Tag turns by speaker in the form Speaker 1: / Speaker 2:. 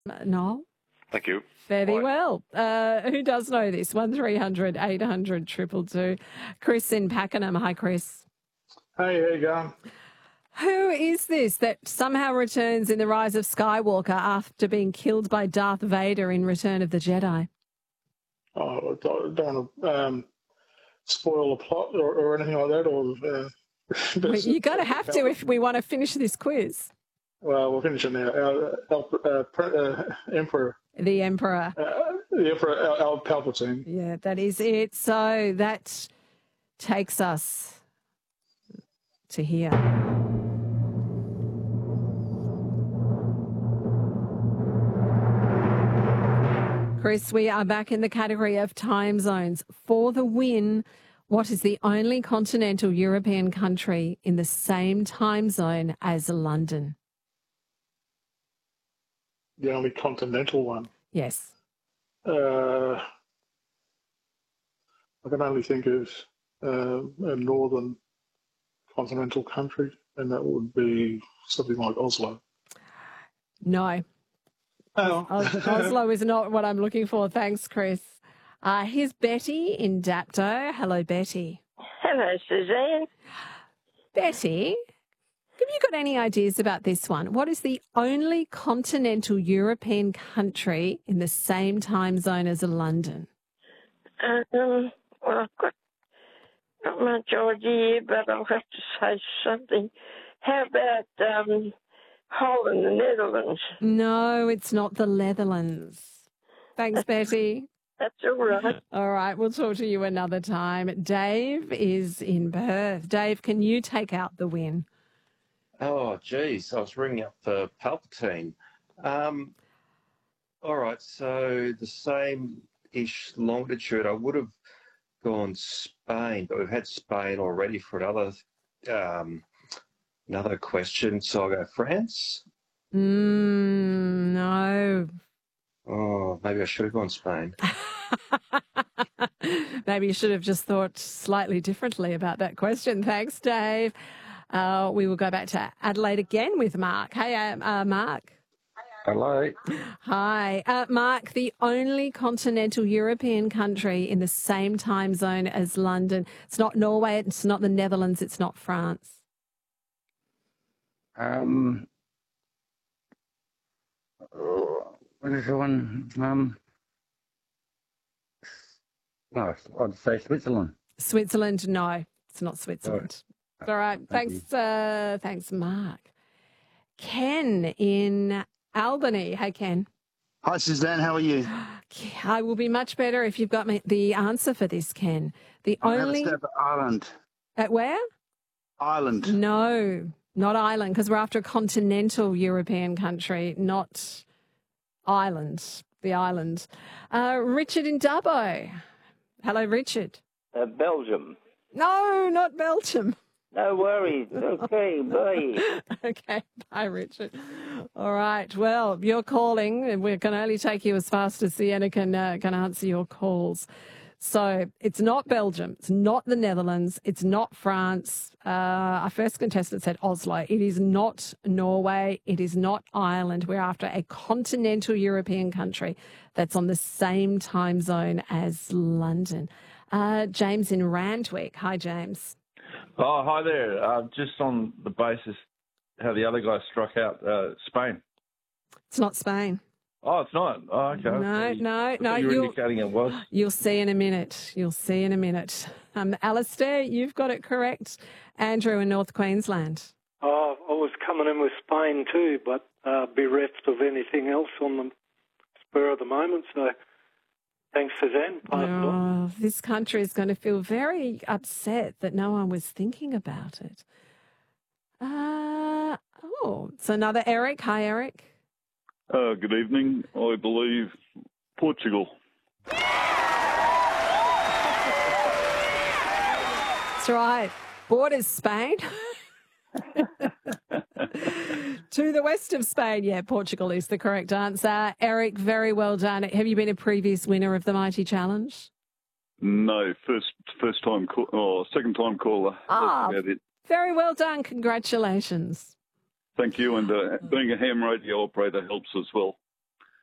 Speaker 1: Noel?
Speaker 2: Thank you.
Speaker 1: Fairly
Speaker 2: Right.
Speaker 1: well. Who does know this? 1300 800 222. Chris in Pakenham. Hi, Chris.
Speaker 3: Hey, how you going?
Speaker 1: Who is this that somehow returns in The Rise of Skywalker after being killed by Darth Vader in Return of the Jedi?
Speaker 3: Oh, don't want to spoil the plot or anything like that. Or
Speaker 1: Well, you're going to have to if we want to finish this quiz.
Speaker 3: Well, we'll finish it now. Emperor.
Speaker 1: The Emperor.
Speaker 3: The Emperor Al Palpatine.
Speaker 1: Yeah, that is it. So that takes us to here. Chris, we are back in the category of time zones. For the win, what is the only continental European country in the same time zone as London?
Speaker 3: The only continental one.
Speaker 1: Yes.
Speaker 3: I can only think of a northern continental country, and that would be something like Oslo.
Speaker 1: No.
Speaker 3: Oh.
Speaker 1: Oslo is not what I'm looking for. Thanks, Chris. Here's Betty in Dapto. Hello, Betty.
Speaker 4: Hello, Suzanne.
Speaker 1: Betty, have you got any ideas about this one? What is the only continental European country in the same time zone as London?
Speaker 4: Well, I've got not much idea, but I'll have to say something. How about Holland, the Netherlands?
Speaker 1: No, it's not the Netherlands. Thanks, Betty.
Speaker 4: That's all right.
Speaker 1: All right, we'll talk to you another time. Dave is in Perth. Dave, can you take out the win?
Speaker 5: Oh, geez, I was ringing up for Palpatine. All right, so the same-ish longitude, I would have gone Spain, but we've had Spain already for another question, so I'll go France.
Speaker 1: No.
Speaker 5: Oh, maybe I should have gone Spain.
Speaker 1: Maybe you should have just thought slightly differently about that question. Thanks, Dave. We will go back to Adelaide again with Mark. Hey, Mark.
Speaker 6: Hello.
Speaker 1: Hi. Mark, the only continental European country in the same time zone as London. It's not Norway, it's not the Netherlands, it's not France.
Speaker 6: What is the one? No, I'd say Switzerland.
Speaker 1: Switzerland, no, it's not Switzerland. All right, thanks, Mark. Ken in Albany. Hey, Ken.
Speaker 7: Hi, Suzanne. How are you?
Speaker 1: I will be much better if you've got the answer for this, Ken. The only
Speaker 7: Ireland.
Speaker 1: At where?
Speaker 7: Ireland.
Speaker 1: No, not Ireland, because we're after a continental European country, not Ireland. The island. Richard in Dubbo. Hello, Richard.
Speaker 8: Belgium.
Speaker 1: No, not Belgium.
Speaker 8: No worries. Okay, bye.
Speaker 1: Okay, bye, Richard. All right. Well, you're calling, and we can only take you as fast as Sienna can answer your calls. So it's not Belgium. It's not the Netherlands. It's not France. Our first contestant said Oslo. It is not Norway. It is not Ireland. We're after a continental European country that's on the same time zone as London. James in Randwick. Hi, James.
Speaker 9: Oh, hi there. Just on the basis how the other guy struck out Spain.
Speaker 1: It's not Spain.
Speaker 9: Oh, it's not? Oh, okay.
Speaker 1: No.
Speaker 9: You're indicating it was.
Speaker 1: You'll see in a minute. Alistair, you've got it correct. Andrew in North Queensland.
Speaker 10: I was coming in with Spain too, but bereft of anything else on the spur of the moment. So thanks, Suzanne.
Speaker 1: Oh, this country is going to feel very upset that no one was thinking about it. It's another Eric. Hi, Eric.
Speaker 11: Good evening. I believe Portugal.
Speaker 1: That's right. Borders Spain. To the west of Spain. Yeah, Portugal is the correct answer. Eric, very well done. Have you been a previous winner of the Mighty Challenge?
Speaker 11: No, first time second time caller. That's about it.
Speaker 1: Very well done. Congratulations.
Speaker 11: Thank you, and being a ham radio operator helps as well.